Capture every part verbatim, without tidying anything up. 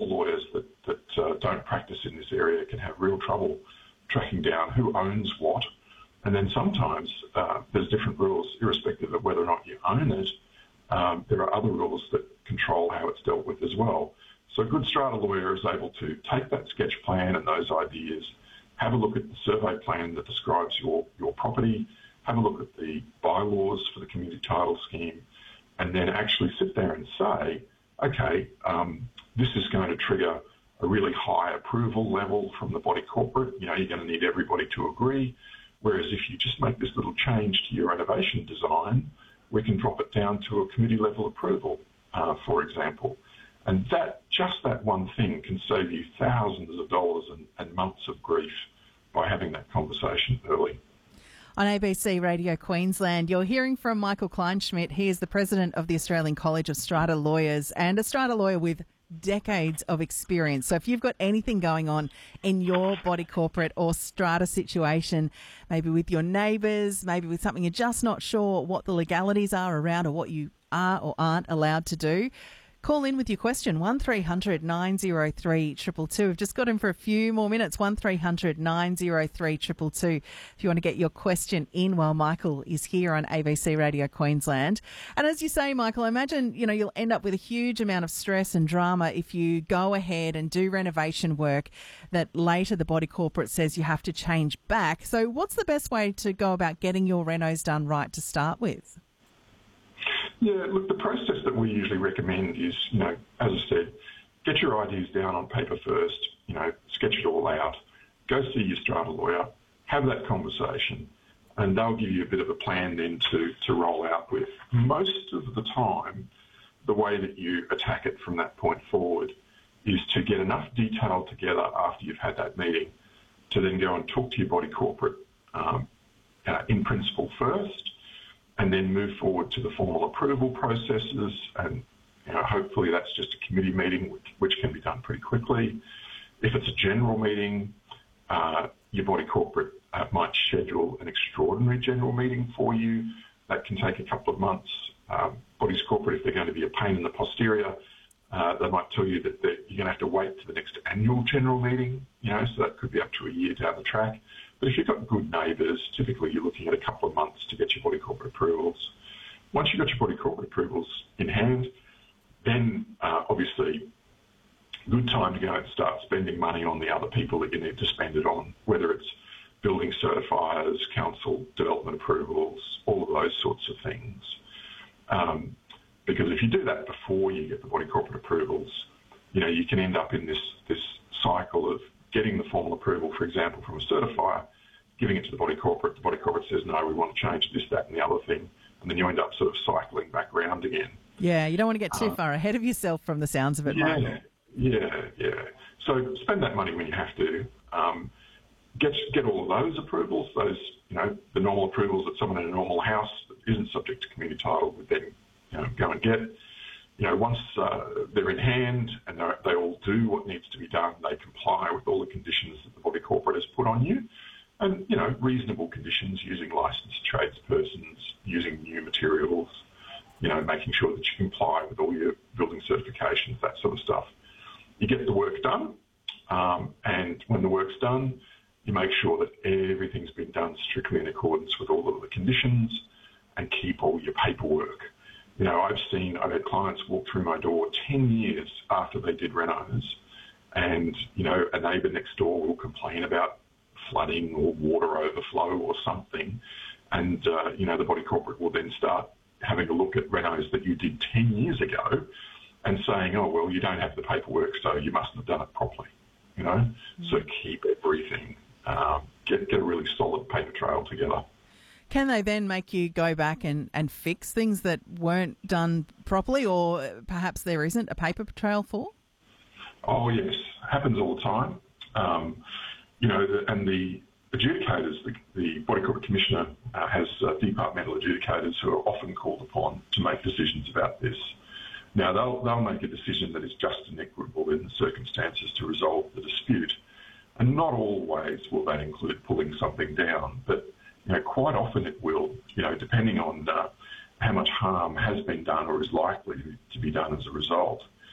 lawyers that, that uh, don't practice in this area can have real trouble tracking down who owns what. And then sometimes uh, there's different rules, irrespective of whether or not you own it. Um, there are other rules that control how it's dealt with as well. So a good strata lawyer is able to take that sketch plan and those ideas, have a look at the survey plan that describes your, your property, have a look at the bylaws for the community title scheme, and then actually sit there and say, okay, um, this is going to trigger a really high approval level from the body corporate. You know, you're going to need everybody to agree. Whereas if you just make this little change to your renovation design, we can drop it down to a committee level approval, uh, for example. And that, just that one thing can save you thousands of dollars and, and months of grief by having that conversation early. On A B C Radio Queensland, you're hearing from Michael Kleinschmidt. He is the president of the Australian College of Strata Lawyers and a strata lawyer with decades of experience. So if you've got anything going on in your body corporate or strata situation, maybe with your neighbours, maybe with something you're just not sure what the legalities are around or what you are or aren't allowed to do, call in with your question, one three hundred nine oh three two two two. We've just got him for a few more minutes, one three hundred nine oh three two two two, if you want to get your question in while Michael is here on A B C Radio Queensland. And as you say, Michael, I imagine, you know, you'll end up with a huge amount of stress and drama if you go ahead and do renovation work that later the body corporate says you have to change back. So what's the best way to go about getting your renos done right to start with? Yeah, look, the process that we usually recommend is, you know, as I said, get your ideas down on paper first, you know, sketch it all out, go see your strata lawyer, have that conversation, and they'll give you a bit of a plan then to, to roll out with. Most of the time, the way that you attack it from that point forward is to get enough detail together after you've had that meeting to then go and talk to your body corporate um, uh, in principle first, and then move forward to the formal approval processes. And you know, hopefully that's just a committee meeting, which, which can be done pretty quickly. If it's a general meeting, uh, your body corporate uh, might schedule an extraordinary general meeting for you. That can take a couple of months. Um, bodies corporate, if they're going to be a pain in the posterior, uh, they might tell you that you're going to have to wait to the next annual general meeting, you know, so that could be up to a year down the track. But if you've got good neighbours, typically you're looking at a couple of months to get your body corporate approvals. Once you've got your body corporate approvals in hand, then uh, obviously good time to go and start spending money on the other people that you need to spend it on, whether it's building certifiers, council development approvals, all of those sorts of things. Um, because if you do that before you get the body corporate approvals, you know, you can end up in this, this cycle of getting the formal approval, for example, from a certifier, giving it to the body corporate. The body corporate says, no, we want to change this, that and the other thing. And then you end up sort of cycling back round again. Yeah, you don't want to get too uh, far ahead of yourself from the sounds of it, yeah, Michael. Yeah, yeah. So spend that money when you have to. Um, get get all of those approvals, those, you know, the normal approvals that someone in a normal house that isn't subject to community title would then, you know, go and get. You know, once uh, they're in hand and they all do what needs to be done, they comply with all the conditions that the body corporate has put on you. And, you know, reasonable conditions, using licensed tradespersons, using new materials, you know, making sure that you comply with all your building certifications, that sort of stuff. You get the work done, um, and when the work's done, you make sure that everything's been done strictly in accordance with all of the conditions and keep all your paperwork. You know, I've seen, I've had clients walk through my door ten years after they did renos, and, you know, a neighbour next door will complain about flooding or water overflow or something, and, uh, you know, the body corporate will then start having a look at renos that you did ten years ago and saying, oh, well, you don't have the paperwork, so you mustn't have done it properly, you know? Mm-hmm. So keep everything, um, get, get a really solid paper trail together. Can they then make you go back and, and fix things that weren't done properly, or perhaps there isn't a paper trail for? Oh, yes. Happens all the time. Um, you know, the, and the adjudicators, the, the Body Corporate Commissioner uh, has uh, departmental adjudicators who are often called upon to make decisions about this. Now, they'll, they'll make a decision that is just and equitable in the circumstances to resolve the dispute. And not always will that include pulling something down, but you know, quite often it will, you know, depending on uh, how much harm has been done or is likely to be done as a result.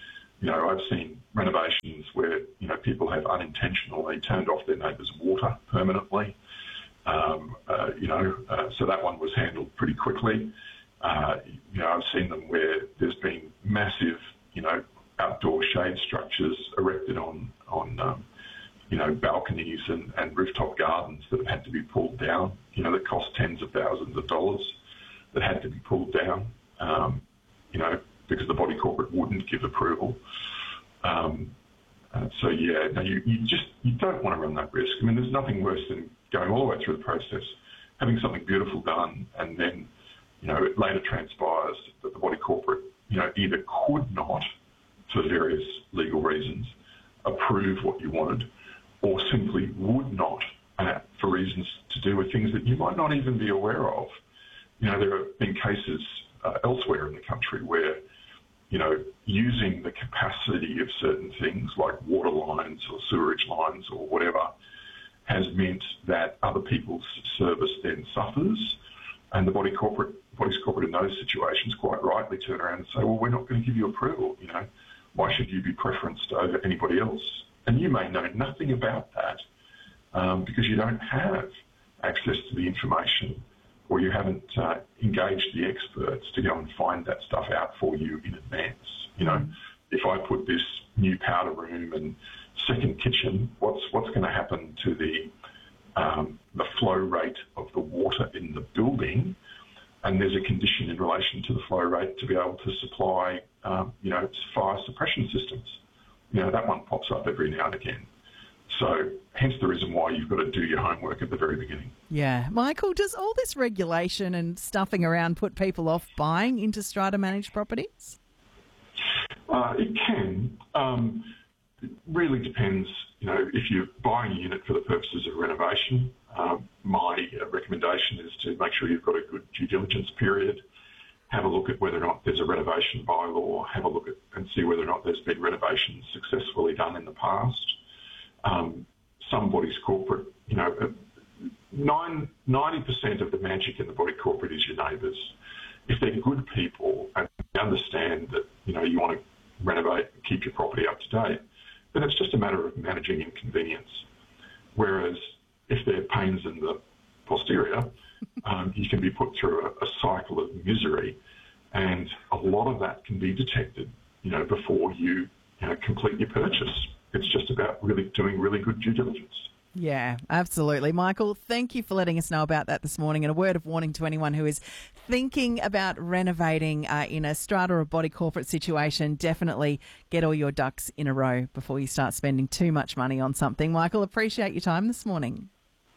you know, I've seen renovations where, you know, people have unintentionally turned off their neighbour's water permanently. Um, uh, you know, uh, so that one was handled pretty quickly. Uh, you know, I've seen them where there's been massive, you know, outdoor shade structures erected on, on um, you know, balconies and, and rooftop gardens that have had to be pulled down, you know, that cost tens of thousands of dollars that had to be pulled down, um, you know, because the body corporate wouldn't give approval. Um, uh, so, yeah, no, you, you just you don't want to run that risk. I mean, there's nothing worse than going all the way through the process, having something beautiful done, and then, you know, it later transpires that the body corporate, you know, either could not, for various legal reasons, approve what you wanted, or simply would not, uh, for reasons to do with things that you might not even be aware of. You know, there have been cases uh, elsewhere in the country where, you know, using the capacity of certain things like water lines or sewerage lines or whatever has meant that other people's service then suffers, and the body corporate, bodies corporate in those situations quite rightly turn around and say, well, we're not going to give you approval, you know. Why should you be preferenced over anybody else? And you may know nothing about that um, because you don't have access to the information, or you haven't uh, engaged the experts to go and find that stuff out for you in advance. You know, if I put this new powder room and second kitchen, what's what's going to happen to the um, the flow rate of the water in the building? And there's a condition in relation to the flow rate to be able to supply, um, you know, fire suppression systems. You know, that one pops up every now and again. So hence the reason why you've got to do your homework at the very beginning. Yeah. Michael, does all this regulation and stuffing around put people off buying into strata-managed properties? Uh, it can. Um, it really depends, you know, if you're buying a unit for the purposes of renovation, um, my recommendation is to make sure you've got a good due diligence period. Have a look at whether or not there's a renovation bylaw. Have a look at and see whether or not there's been renovations successfully done in the past. Um, some bodies corporate, you know, nine, ninety percent of the magic in the body corporate is your neighbours. If they're good people and they understand that, you know, you want to renovate and keep your property up to date, then it's just a matter of managing inconvenience. Whereas if they're pains in the posterior, um, you can be put through a, a cycle of misery, and a lot of that can be detected, you know, before you, you know, complete your purchase. It's just about really doing really good due diligence. Yeah, absolutely. Michael, thank you for letting us know about that this morning. And a word of warning to anyone who is thinking about renovating uh, in a strata or body corporate situation, definitely get all your ducks in a row before you start spending too much money on something. Michael, appreciate your time this morning.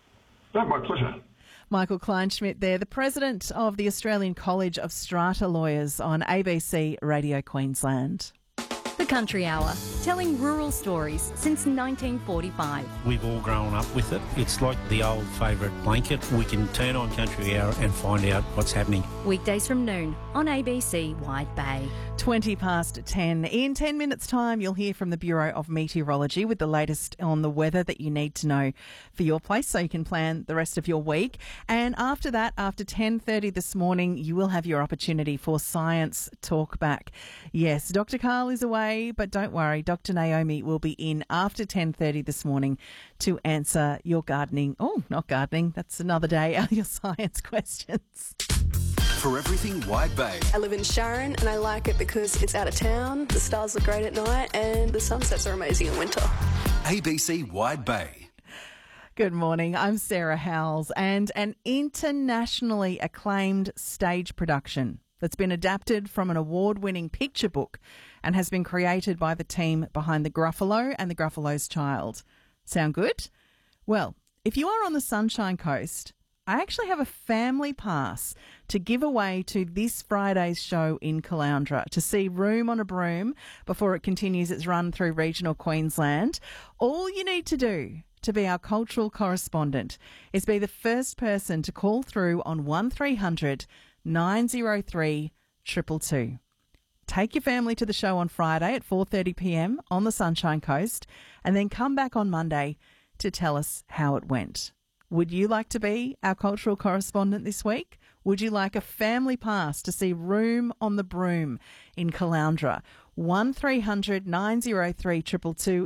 No, my pleasure. Michael Kleinschmidt there, the president of the Australian College of Strata Lawyers on A B C Radio Queensland. The Country Hour, telling rural stories since nineteen forty-five. We've all grown up with it. It's like the old favourite blanket. We can turn on Country Hour and find out what's happening. Weekdays from noon on A B C Wide Bay. twenty past ten. In ten minutes' time, you'll hear from the Bureau of Meteorology with the latest on the weather that you need to know for your place so you can plan the rest of your week. And after that, after ten thirty this morning, you will have your opportunity for Science Talkback. Yes, Doctor Carl is away, but don't worry, Doctor Naomi will be in after ten thirty this morning to answer your gardening, oh, not gardening, that's another day, your science questions. For everything Wide Bay. I live in Sharon and I like it because it's out of town, the stars look great at night and the sunsets are amazing in winter. A B C Wide Bay. Good morning, I'm Sarah Howells, and an internationally acclaimed stage production that's been adapted from an award-winning picture book and has been created by the team behind The Gruffalo and The Gruffalo's Child. Sound good? Well, if you are on the Sunshine Coast, I actually have a family pass to give away to this Friday's show in Caloundra to see Room on a Broom before it continues its run through regional Queensland. All you need to do to be our cultural correspondent is be the first person to call through on one three hundred nine oh three two two two. Take your family to the show on Friday at four thirty p m on the Sunshine Coast and then come back on Monday to tell us how it went. Would you like to be our cultural correspondent this week? Would you like a family pass to see Room on the Broom in Caloundra? one three hundred nine oh three two two two